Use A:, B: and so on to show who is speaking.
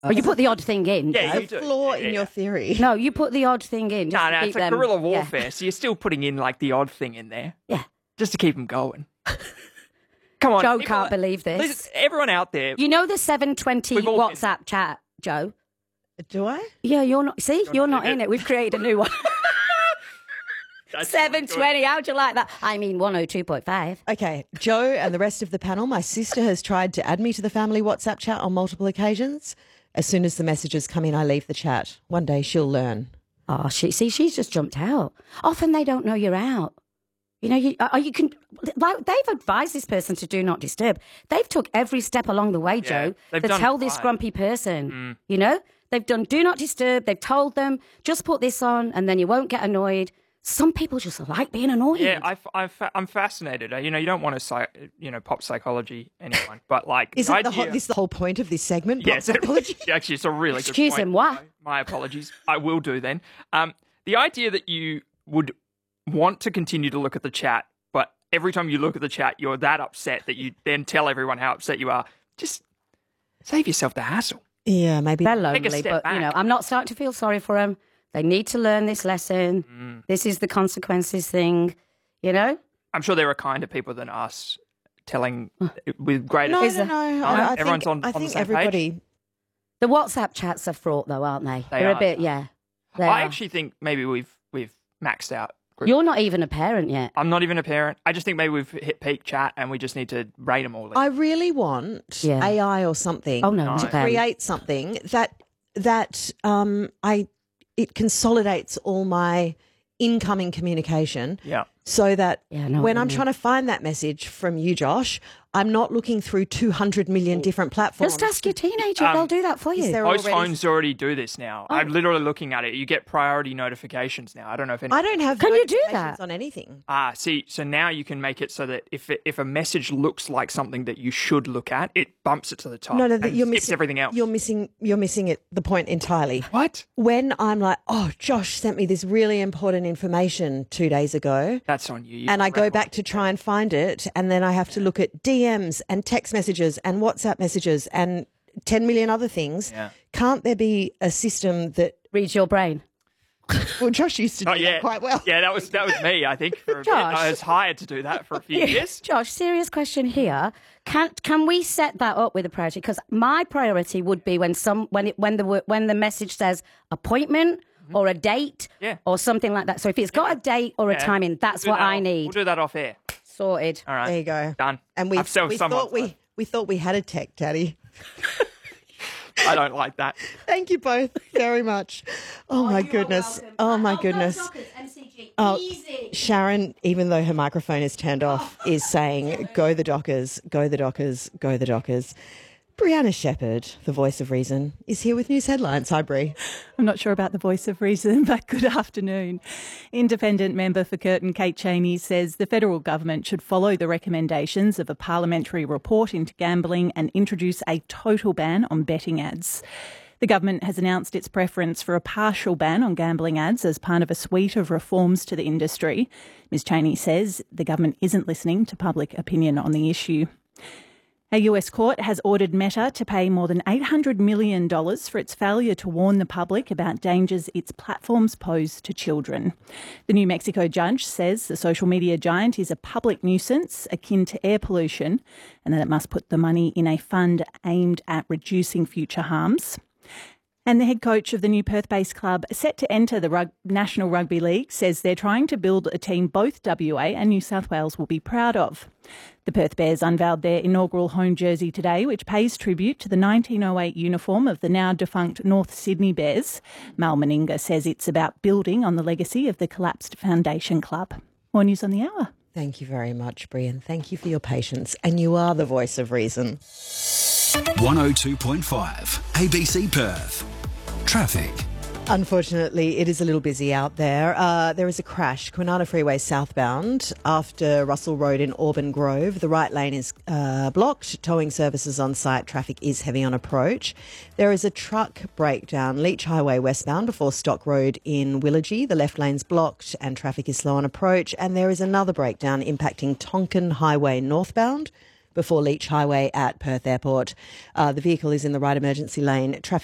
A: Or you put the odd thing in.
B: Yeah,
A: Joe.
B: you do.
C: Flaw in your theory.
A: No, you put the odd thing in. Just
B: No,
A: to keep
B: it's like
A: them,
B: guerrilla warfare, so you're still putting in like the odd thing in there.
A: Yeah.
B: Just to keep them going. Come on.
A: Joe can't believe this.
B: Listen, everyone out there.
A: You know the 720
B: We've all been-
A: WhatsApp chat, Joe?
C: Do I?
A: Yeah, you're not. See, you're not in it. We've created a new one.
B: That's
A: 720. How'd you like that? I mean, 102.5.
C: Okay, Joe and the rest of the panel, my sister has tried to add me to the family WhatsApp chat on multiple occasions. As soon as the messages come in, I leave the chat. One day she'll learn.
A: Oh, she's just jumped out. Often they don't know you're out. You know, you can. Like, they've advised this person to do not disturb. They've took every step along the way, Joe, to tell this grumpy person. You know, they've done do not disturb. They've told them just put this on, and then you won't get annoyed. Some people just like being annoyed.
B: Yeah, I'm fascinated. You know, you don't want to, pop psychology anyone, but like,
C: Is it this the whole point of this segment?
B: Yes,
C: Psychology?
B: actually, it's a really
A: Excuse
B: good point.
A: him, what?
B: My apologies. I will do then. The idea that you would want to continue to look at the chat, but every time you look at the chat, you're that upset that you then tell everyone how upset you are. Just save yourself the hassle.
C: Yeah, maybe.
A: They're
B: Take a
A: lonely,
B: step
A: but,
B: back.
A: I'm not starting to feel sorry for them. They need to learn this lesson. This is the consequences thing,
B: I'm sure there are kinder people than us telling with greater.
C: No,
A: Is
C: no,
A: there-
C: no.
B: Oh, everyone's on
C: I
B: the
C: think
B: same
C: everybody.
B: page?
A: The WhatsApp chats are fraught, though, aren't they?
B: They
A: They're
B: are.
A: a bit, yeah. They
B: I
A: are.
B: actually think maybe we've maxed out.
A: You're not even a parent yet.
B: I'm not even a parent. I just think maybe we've hit peak chat and we just need to rate them all.
C: I really want
A: Yeah.
C: AI or something
A: Oh, no,
C: to
A: not them.
C: create something that it consolidates all my incoming communication
B: Yeah.
C: so that
A: Yeah, I know
C: when
A: what
C: I'm
A: you
C: trying to find that message from you, Josh, I'm not looking through 200 million different platforms.
A: Just ask your teenager. They'll do that for
C: Is
A: you.
C: there
B: Most
C: already-
B: phones already do this now. I'm literally looking at it. You get priority notifications now. I don't know if any.
C: I don't have
A: Can you do
C: notifications
A: that?
C: on anything.
B: See, so now you can make it so that if a message looks like something that you should look at, it bumps it to the top.
C: No,
B: and
C: you're
B: skips
C: missing
B: everything else.
C: You're missing it. The point entirely.
B: What?
C: When I'm like, oh, Josh sent me this really important information 2 days ago.
B: That's on you.
C: And I go back to try and find it, and then I have to look at DMs and text messages and WhatsApp messages and 10 million other things.
B: Yeah.
C: Can't there be a system that,
A: Read your brain.
C: well, Josh used to do
B: Oh, yeah.
C: that quite well.
B: Yeah, that was me. I think for a bit.
A: Josh.
B: I was hired to do that for a few years.
A: Josh, serious question here. Can we set that up with a priority? Because my priority would be when the message says appointment or a date
B: Yeah.
A: or something like that. So if it's got a date or a timing, that's
B: We'll
A: what
B: do that
A: I need.
B: We'll do that off air.
A: Sorted.
B: All right.
C: There you go.
B: Done.
C: And we
B: I've solved someone's life.
C: thought we had a tech daddy.
B: I don't like that.
C: Thank you both very much. Oh, my goodness. Oh, my goodness. Oh, Sharon, even though her microphone is turned off, is saying, go the Dockers, go the Dockers, go the Dockers. Brianna Shepherd, the voice of reason, is here with news headlines. Hi, Bri.
D: I'm not sure about the voice of reason, but good afternoon. Independent member for Curtin, Kate Chaney, says the federal government should follow the recommendations of a parliamentary report into gambling and introduce a total ban on betting ads. The government has announced its preference for a partial ban on gambling ads as part of a suite of reforms to the industry. Ms Chaney says the government isn't listening to public opinion on the issue. A US court has ordered Meta to pay more than $800 million for its failure to warn the public about dangers its platforms pose to children. The New Mexico judge says the social media giant is a public nuisance akin to air pollution and that it must put the money in a fund aimed at reducing future harms. And the head coach of the new Perth-based club, set to enter the National Rugby League, says they're trying to build a team both WA and New South Wales will be proud of. The Perth Bears unveiled their inaugural home jersey today, which pays tribute to the 1908 uniform of the now defunct North Sydney Bears. Mal Meninga says it's about building on the legacy of the collapsed Foundation Club. More news on the hour.
C: Thank you very much, Brian. Thank you for your patience. And you are the voice of reason.
E: 102.5 ABC Perth. Traffic.
C: Unfortunately, it is a little busy out there. There is a crash, Kwinana Freeway southbound, after Russell Road in Auburn Grove. The right lane is blocked. Towing services on site. Traffic is heavy on approach. There is a truck breakdown, Leach Highway westbound before Stock Road in Willagee. The left lane's blocked and traffic is slow on approach. And there is another breakdown impacting Tonkin Highway northbound before Leach Highway at Perth Airport. The vehicle is in the right emergency lane. Traffic